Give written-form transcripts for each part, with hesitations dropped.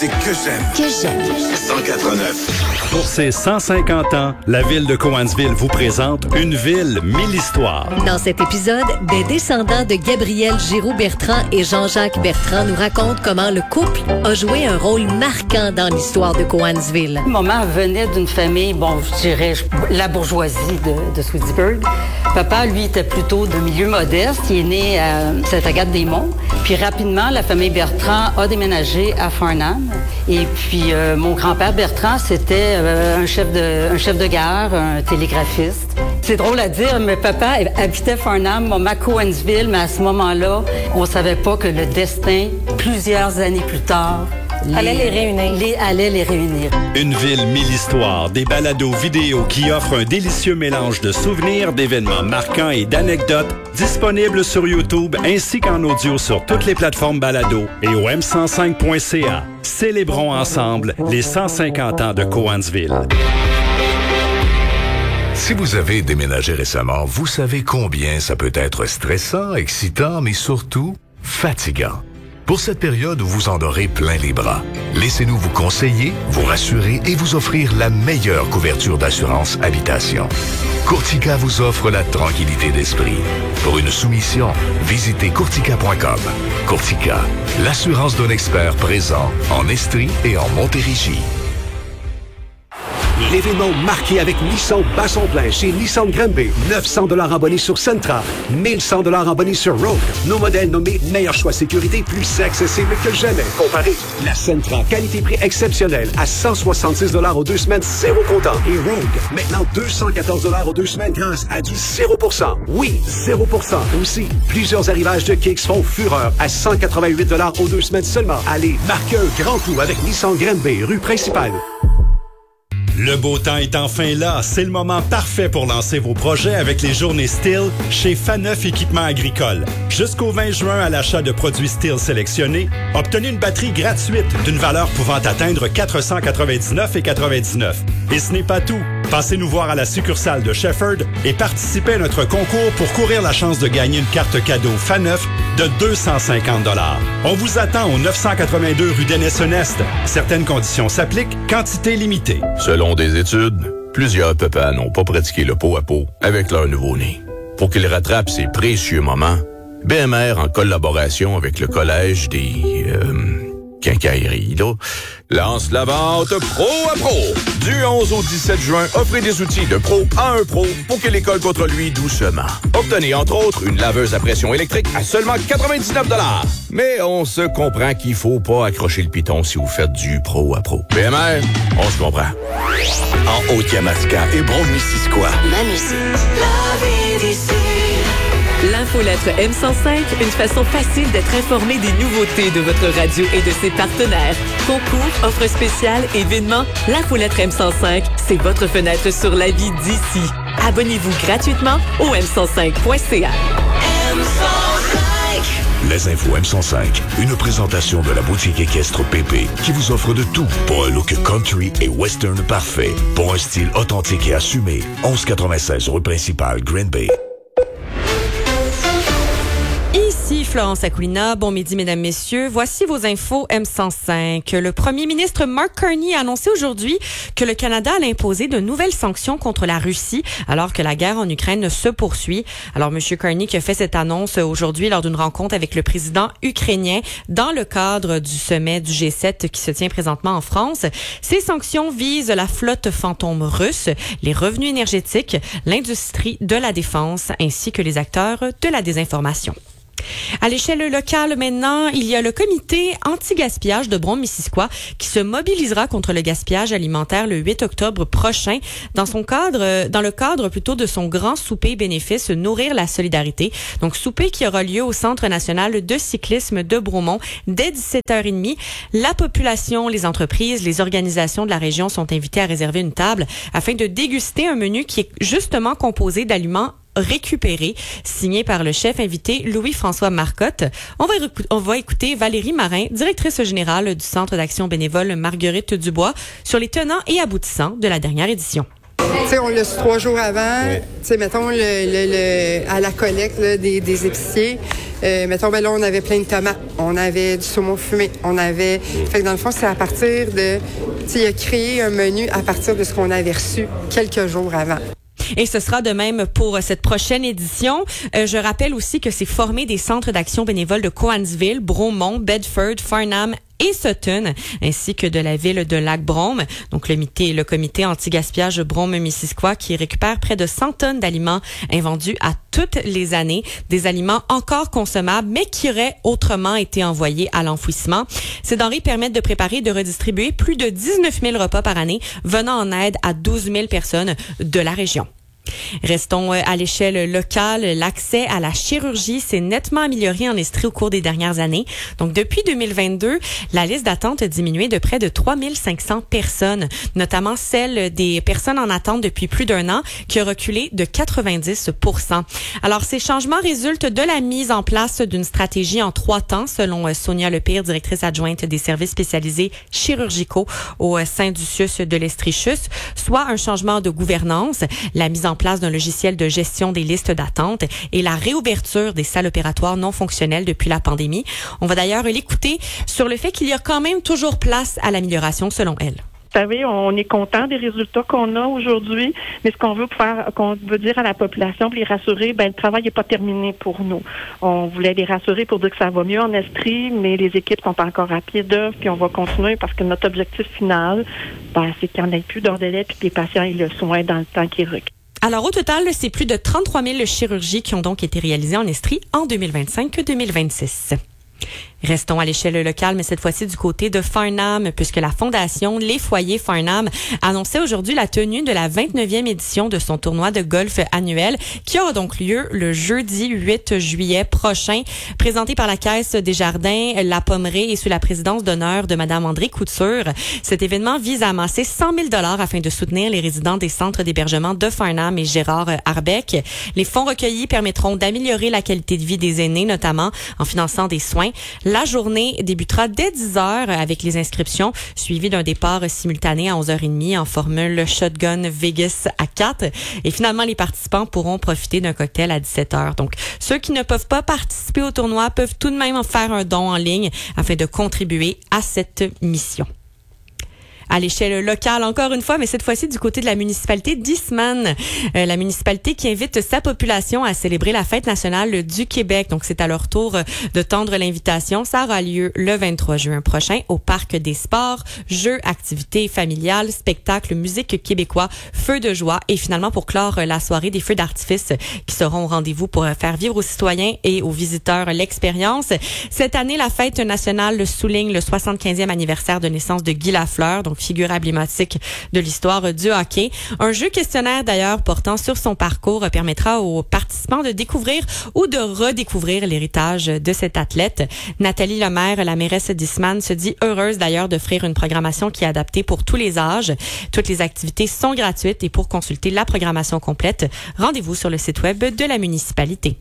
Que j'aime. 189. Pour ses 150 ans, la ville de Cowansville vous présente Une ville, 1000 histoires. Dans cet épisode, des descendants de Gabrielle Giroux-Bertrand et Jean-Jacques Bertrand nous racontent comment le couple a joué un rôle marquant dans l'histoire de Cowansville. Maman venait d'une famille, je dirais la bourgeoisie de Swedesburg. Papa, lui, était plutôt de milieu modeste. Il est né à Sainte-Agathe-des-Monts. Puis rapidement, la famille Bertrand a déménagé à Farnham. Et puis, mon grand-père Bertrand, c'était un chef de gare, un télégraphiste. C'est drôle à dire, mais papa habitait Farnham, maman Cowansville, mais à ce moment-là, on savait pas que le destin, plusieurs années plus tard, allait les réunir. Une ville, 1000 histoires, des balados vidéo qui offrent un délicieux mélange de souvenirs, d'événements marquants et d'anecdotes, disponibles sur YouTube ainsi qu'en audio sur toutes les plateformes balados et au m105.ca. Célébrons ensemble les 150 ans de Cowansville. Si vous avez déménagé récemment, vous savez combien ça peut être stressant, excitant, mais surtout fatigant. Pour cette période, vous en aurez plein les bras. Laissez-nous vous conseiller, vous rassurer et vous offrir la meilleure couverture d'assurance habitation. Courtica vous offre la tranquillité d'esprit. Pour une soumission, visitez courtica.com. Courtica, l'assurance d'un expert présent en Estrie et en Montérégie. L'événement marqué avec Nissan Basson-Plein chez Nissan Granby. 900 $ en bonus sur Sentra, 1100 $ en bonus sur Rogue. Nos modèles nommés meilleur choix sécurité, plus accessible que jamais. Comparez la Sentra, qualité-prix exceptionnel à 166 $ aux 2 semaines, 0 comptant. Et Rogue, maintenant 214 $ aux 2 semaines grâce à du 0%. Oui, 0%. Aussi, plusieurs arrivages de Kicks font fureur à 188 $ aux 2 semaines seulement. Allez, marquez un grand coup avec Nissan Granby, rue principale. Le beau temps est enfin là. C'est le moment parfait pour lancer vos projets avec les journées Stihl chez Faneuf Équipements Agricoles. Jusqu'au 20 juin, à l'achat de produits Stihl sélectionnés, obtenez une batterie gratuite d'une valeur pouvant atteindre 499,99. Et ce n'est pas tout. Passez nous voir à la succursale de Shefford et participez à notre concours pour courir la chance de gagner une carte cadeau Faneuf de 250 $. On vous attend au 982 rue Dennis-Honest. Certaines conditions s'appliquent, quantité limitée. Selon des études, plusieurs papas n'ont pas pratiqué le pot à pot avec leur nouveau-né. Pour qu'ils rattrapent ces précieux moments, BMR, en collaboration avec le Collège des quincailleries, lance la vente Pro à Pro. Du 11 au 17 juin, offrez des outils de pro à un pro pour qu'il école contre lui doucement. Obtenez entre autres une laveuse à pression électrique à seulement 99 $. Mais on se comprend qu'il faut pas accrocher le piton si vous faites du pro à pro. BMR, on se comprend. En Haute-Yamaska et Brome-Missisquoi. Ma musique. La vie d'ici. L'infolettre M105, une façon facile d'être informé des nouveautés de votre radio et de ses partenaires. Concours, offres spéciales, événements, l'infolettre M105, c'est votre fenêtre sur la vie d'ici. Abonnez-vous gratuitement au m105.ca. M105. Les infos M105, une présentation de la boutique équestre PP qui vous offre de tout pour un look country et western parfait. Pour un style authentique et assumé, 1196 rue principale, Green Bay. Ici Florence Akoulina. Bon midi, mesdames, messieurs. Voici vos infos M105. Le premier ministre Mark Carney a annoncé aujourd'hui que le Canada allait imposer de nouvelles sanctions contre la Russie alors que la guerre en Ukraine se poursuit. Alors, M. Carney qui a fait cette annonce aujourd'hui lors d'une rencontre avec le président ukrainien dans le cadre du sommet du G7 qui se tient présentement en France. Ces sanctions visent la flotte fantôme russe, les revenus énergétiques, l'industrie de la défense ainsi que les acteurs de la désinformation. À l'échelle locale maintenant, il y a le comité anti-gaspillage de Brome-Missisquoi qui se mobilisera contre le gaspillage alimentaire le 8 octobre prochain dans le cadre plutôt de son grand souper bénéfice Nourrir la solidarité. Donc souper qui aura lieu au Centre national de cyclisme de Bromont dès 17h30. La population, les entreprises, les organisations de la région sont invitées à réserver une table afin de déguster un menu qui est justement composé d'aliments récupéré, signé par le chef invité Louis-François Marcotte. On va écouter Valérie Marin, directrice générale du Centre d'action bénévole Marguerite Dubois, sur les tenants et aboutissants de la dernière édition. T'sais, on l'a su 3 jours avant. Oui. Mettons, à la collecte là, des épiciers. Mettons, ben là, on avait plein de tomates, on avait du saumon fumé, on avait... Fait que dans le fond, c'est à partir de... Tu sais, il a créé un menu à partir de ce qu'on avait reçu quelques jours avant. Et ce sera de même pour cette prochaine édition. Je rappelle aussi que c'est formé des centres d'action bénévoles de Cowansville, Bromont, Bedford, Farnham et Sutton, ainsi que de la ville de Lac-Brome. Donc, le comité anti-gaspillage Brome-Missisquoi qui récupère près de 100 tonnes d'aliments invendus à toutes les années, des aliments encore consommables, mais qui auraient autrement été envoyés à l'enfouissement. Ces denrées permettent de préparer et de redistribuer plus de 19 000 repas par année, venant en aide à 12 000 personnes de la région. Restons à l'échelle locale. L'accès à la chirurgie s'est nettement amélioré en Estrie au cours des dernières années. Donc, depuis 2022, la liste d'attente a diminué de près de 3 500 personnes, notamment celle des personnes en attente depuis plus d'un an, qui a reculé de 90%. Alors, ces changements résultent de la mise en place d'une stratégie en 3 temps, selon Sonia Lepire, directrice adjointe des services spécialisés chirurgicaux au sein du CIUS de l'Estrie-Chus, soit un changement de gouvernance, la mise en place d'un logiciel de gestion des listes d'attente et la réouverture des salles opératoires non fonctionnelles depuis la pandémie. On va d'ailleurs l'écouter sur le fait qu'il y a quand même toujours place à l'amélioration selon elle. Vous savez, on est content des résultats qu'on a aujourd'hui, mais ce qu'on veut dire à la population, pour les rassurer, le travail n'est pas terminé pour nous. On voulait les rassurer pour dire que ça va mieux en Estrie, mais les équipes sont encore à pied d'œuvre, puis on va continuer parce que notre objectif final, c'est qu'il n'y en ait plus d'ordre puis que les patients aient le soin dans le temps qui est requis. Alors, au total, c'est plus de 33 000 chirurgies qui ont donc été réalisées en Estrie en 2025-2026. Restons à l'échelle locale, mais cette fois-ci du côté de Farnham, puisque la fondation Les Foyers Farnham annonçait aujourd'hui la tenue de la 29e édition de son tournoi de golf annuel, qui aura donc lieu le jeudi 8 juillet prochain, présenté par la Caisse des Jardins, la Pommeraye et sous la présidence d'honneur de Madame André Couture. Cet événement vise à amasser 100 000 $ afin de soutenir les résidents des centres d'hébergement de Farnham et Gérard-Arbec. Les fonds recueillis permettront d'améliorer la qualité de vie des aînés, notamment en finançant des soins. La journée débutera dès 10h avec les inscriptions, suivies d'un départ simultané à 11h30 en formule Shotgun Vegas à 4. Et finalement, les participants pourront profiter d'un cocktail à 17h. Donc, ceux qui ne peuvent pas participer au tournoi peuvent tout de même en faire un don en ligne afin de contribuer à cette mission. À l'échelle locale, encore une fois, mais cette fois-ci du côté de la municipalité d'Eastman. La municipalité qui invite sa population à célébrer la fête nationale du Québec. Donc, c'est à leur tour de tendre l'invitation. Ça aura lieu le 23 juin prochain au Parc des Sports. Jeux, activités familiales, spectacles, musique québécois, feux de joie. Et finalement, pour clore la soirée, des feux d'artifice qui seront au rendez-vous pour faire vivre aux citoyens et aux visiteurs l'expérience. Cette année, la fête nationale souligne le 75e anniversaire de naissance de Guy Lafleur. Donc, figure emblématique de l'histoire du hockey. Un jeu questionnaire d'ailleurs portant sur son parcours permettra aux participants de découvrir ou de redécouvrir l'héritage de cet athlète. Nathalie Lemaire, la mairesse d'Eastman, se dit heureuse d'ailleurs d'offrir une programmation qui est adaptée pour tous les âges. Toutes les activités sont gratuites et pour consulter la programmation complète, rendez-vous sur le site web de la municipalité.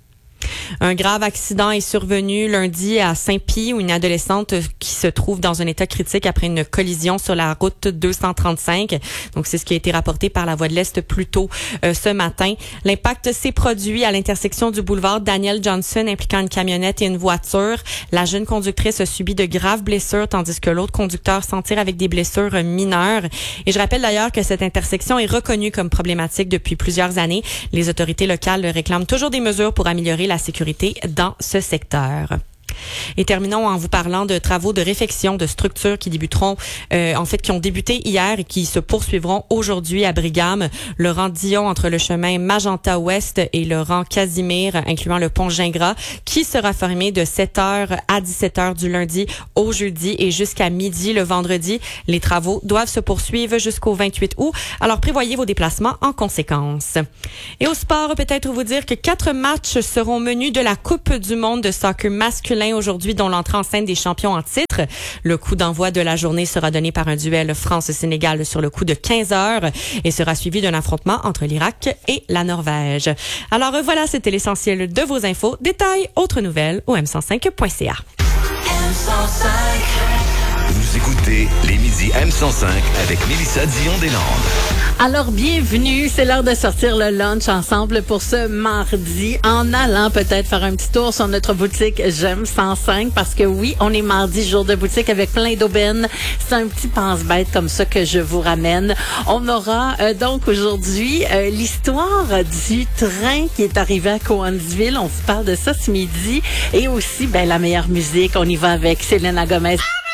Un grave accident est survenu lundi à Saint-Pie où une adolescente qui se trouve dans un état critique après une collision sur la route 235. Donc, c'est ce qui a été rapporté par la Voix de l'Est plus tôt ce matin. L'impact s'est produit à l'intersection du boulevard Daniel Johnson impliquant une camionnette et une voiture. La jeune conductrice a subi de graves blessures tandis que l'autre conducteur s'en tire avec des blessures mineures. Et je rappelle d'ailleurs que cette intersection est reconnue comme problématique depuis plusieurs années. Les autorités locales réclament toujours des mesures pour améliorer la sécurité dans ce secteur. Et terminons en vous parlant de travaux de réfection de structures qui débuteront, qui ont débuté hier et qui se poursuivront aujourd'hui à Brigham. Le rang Dion entre le chemin Magenta Ouest et le rang Casimir, incluant le pont Gingras, qui sera fermé de 7h à 17h du lundi au jeudi et jusqu'à midi le vendredi. Les travaux doivent se poursuivre jusqu'au 28 août. Alors prévoyez vos déplacements en conséquence. Et au sport, peut-être vous dire que 4 matchs seront menus de la Coupe du monde de soccer masculin aujourd'hui, dont l'entrée en scène des champions en titre. Le coup d'envoi de la journée sera donné par un duel France-Sénégal sur le coup de 15h et sera suivi d'un affrontement entre l'Irak et la Norvège. Alors voilà, c'était l'essentiel de vos infos. Détails, autres nouvelles au m105.ca. M105. Vous écoutez les midis M105 avec Mélissa Dion-Deslandes. Alors, bienvenue. C'est l'heure de sortir le lunch ensemble pour ce mardi en allant peut-être faire un petit tour sur notre boutique J'aime 105 parce que oui, on est mardi, jour de boutique avec plein d'aubaines. C'est un petit pense-bête comme ça que je vous ramène. On aura donc aujourd'hui l'histoire du train qui est arrivé à Cowansville. On se parle de ça ce midi. Et aussi, la meilleure musique. On y va avec Selena Gomez.